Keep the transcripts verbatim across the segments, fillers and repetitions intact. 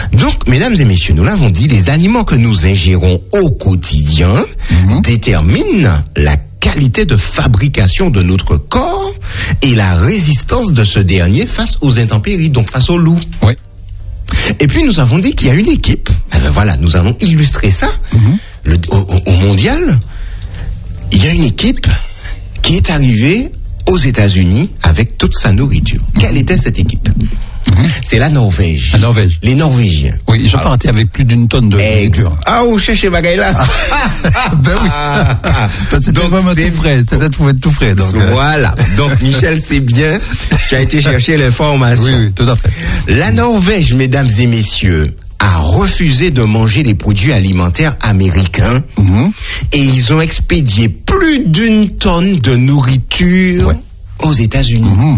Donc, mesdames et messieurs, nous l'avons dit, les aliments que nous ingérons au quotidien mm-hmm. déterminent la qualité de fabrication de notre corps et la résistance de ce dernier face aux intempéries, donc face au loup. Oui. Et puis nous avons dit qu'il y a une équipe. Alors voilà, nous allons illustrer ça. Mm-hmm. Le, au, au mondial, il y a une équipe qui est arrivée aux États-Unis avec toute sa nourriture. Mm-hmm. Quelle était cette équipe? Mmh. C'est la Norvège. La Norvège. Les Norvégiens. Oui, ils sont Alors, partis avec plus d'une tonne de nourriture. Ah, vous cherchez bagaille là. Ben oui. Ah, ah, c'était donc, vraiment tout frais. C'était tout frais. Donc, voilà. Donc, Michel, c'est bien. Tu as été chercher l'information. Oui, oui, tout à fait. La Norvège, mesdames et messieurs, a refusé de manger les produits alimentaires américains mmh. et ils ont expédié plus d'une tonne de nourriture ouais. aux États-Unis. Mmh.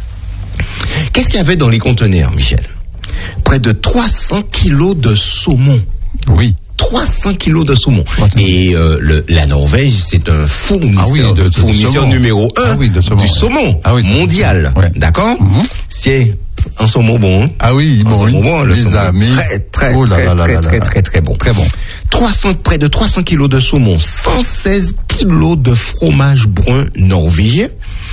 Qu'est-ce qu'il y avait dans les conteneurs, Michel? Près de trois cents kilos de saumon. Oui. trois cents kilos de saumon. Et euh, le, la Norvège, c'est un fournisseur, ah oui, de, de, fournisseur de numéro un ah oui, de saumon, du saumon ah oui, mondial. Ouais. D'accord mm-hmm. C'est un saumon bon. Ah oui, bon, saumon bon, le saumon amis. très, très, oh là très, là là très, là très, là. très, très bon. Très bon. trois cents, près de trois cents kilos de saumon, cent seize kilos de fromage brun norvégien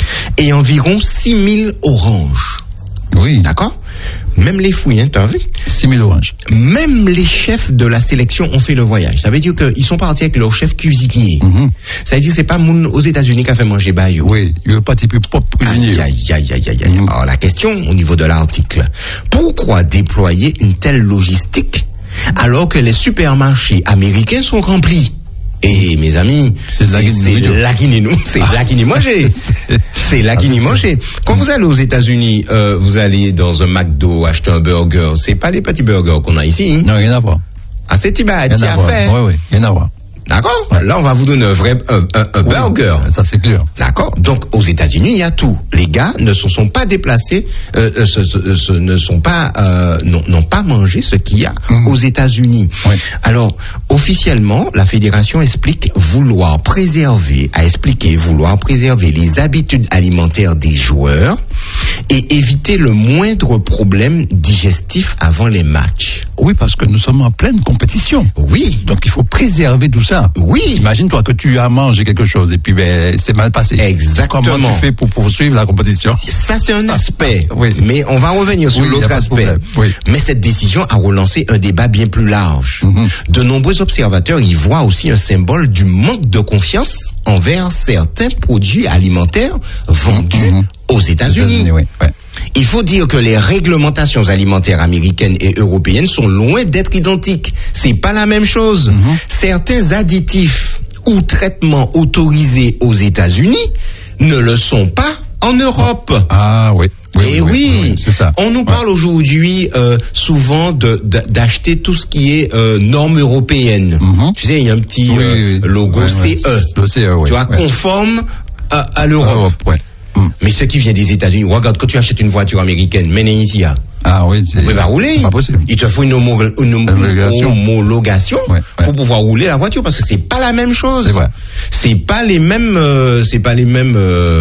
et environ six mille oranges. Oui. D'accord? Même les fouilles, hein, t'as vu? six mille oranges. Même les chefs de la sélection ont fait le voyage. Ça veut dire qu'ils sont partis avec leur chef cuisinier. Mm-hmm. Ça veut dire que c'est pas moun aux États-Unis qui a fait manger Bayou. Oui, il n'est pas plus propre cuisinier. Aïe, aïe, aïe, aïe, aïe. Mm-hmm. Alors, la question au niveau de l'article. Pourquoi déployer une telle logistique alors que les supermarchés américains sont remplis? Et mes amis, c'est là qu'il nous, c'est là qu'il nous manger. C'est là qu'il nous manger. Quand vous allez aux États-Unis, euh, vous allez dans un McDo acheter un burger, c'est pas les petits burgers qu'on a ici. Hein? Non, rien à voir. Ah, c'est Tibet, c'est à faire. Oui, oui, rien à voir. D'accord? Ouais. Là, on va vous donner un vrai un, un, un oui, burger. Ça, c'est clair. D'accord? Donc, aux États-Unis, il y a tout. Les gars ne se sont pas déplacés, euh, se, se, se, ne sont pas, euh, n'ont pas mangé ce qu'il y a mmh. aux États-Unis. Oui. Alors, officiellement, la fédération explique vouloir préserver, a expliqué vouloir préserver les habitudes alimentaires des joueurs et éviter le moindre problème digestif avant les matchs. Oui, parce que nous sommes en pleine compétition. Oui. Donc, il faut préserver tout ça. Oui. Imagine-toi que tu as mangé quelque chose et puis ben, c'est mal passé. Exactement. Comment tu fais pour poursuivre la compétition? Ça, c'est un aspect. Ah, oui. Mais on va revenir sur oui, l'autre aspect. Oui. Mais cette décision a relancé un débat bien plus large. Mm-hmm. De nombreux observateurs y voient aussi un symbole du manque de confiance envers certains produits alimentaires vendus mm-hmm. aux États-Unis. États-Unis oui. Ouais. Il faut dire que les réglementations alimentaires américaines et européennes sont loin d'être identiques. C'est pas la même chose. Mm-hmm. Certains additifs ou traitements autorisés aux États-Unis ne le sont pas en Europe. Ah oui. Oui, Et oui, oui, oui, oui c'est ça. On nous parle ouais. aujourd'hui euh, souvent de, de, d'acheter tout ce qui est euh, normes européennes. Mm-hmm. Tu sais, il y a un petit oui, euh, oui, logo ouais, C E. Le C E, oui. Tu vois, ouais. conforme à, à l'Europe. Europe, ouais. Mm. Mais ce qui vient des États-Unis, regarde, quand tu achètes une voiture américaine, menez ici, hein. Ah oui, c'est. Vous pouvez pas rouler. Pas possible. Il te faut une, homo- une homologation, homologation ouais, ouais. pour pouvoir rouler la voiture parce que c'est pas la même chose. C'est vrai. C'est pas les mêmes, euh, c'est pas les mêmes,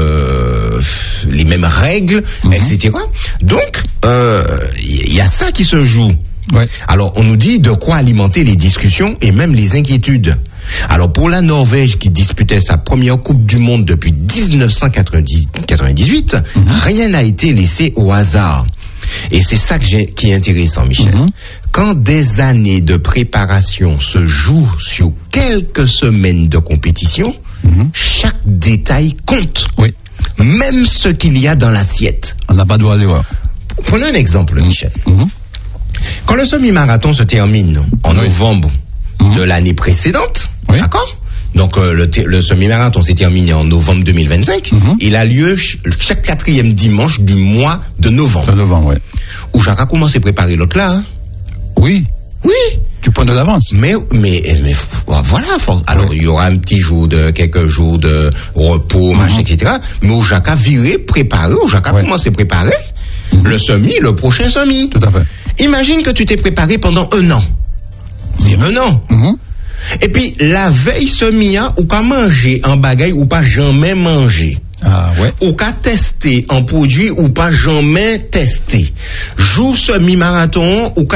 euh, les mêmes règles, mm-hmm. et cetera. Donc, il euh, y a ça qui se joue. Ouais. Alors, on nous dit de quoi alimenter les discussions et même les inquiétudes. Alors, pour la Norvège qui disputait sa première Coupe du Monde depuis dix-neuf cent quatre-vingt-dix-huit, mm-hmm. rien n'a été laissé au hasard. Et c'est ça que j'ai, qui est intéressant, Michel. Mm-hmm. Quand des années de préparation se jouent sur quelques semaines de compétition, mm-hmm. chaque détail compte. Oui. Même ce qu'il y a dans l'assiette. On n'a pas droit à l'erreur. Prenons un exemple, mm-hmm. Michel. Mm-hmm. Quand le semi-marathon se termine en oui. novembre mmh. de l'année précédente, oui. d'accord? Donc euh, le, le semi-marathon s'est terminé en novembre deux mille vingt-cinq. Mmh. Il a lieu ch- chaque quatrième dimanche du mois de novembre. De novembre, oui. Où Jacques a commencé à préparer l'autre là. Hein? Oui. Oui. Tu prends de l'avance. Mais, mais, mais voilà. For- alors oui. il y aura un petit jour de quelques jours de repos, mmh. machin, et cetera. Mais où Jacques a viré, préparé, où Jacques a oui. commencé à préparer mmh. le semi, le prochain semi. Tout à fait. Imagine que tu t'es préparé pendant un an. C'est mmh. un an. Mmh. Et puis, la veille semi-an, ou qu'à manger en bagaille ou pas jamais manger. Ah ouais. Ou qu'à tester en produit ou pas jamais tester. Jour semi-marathon ou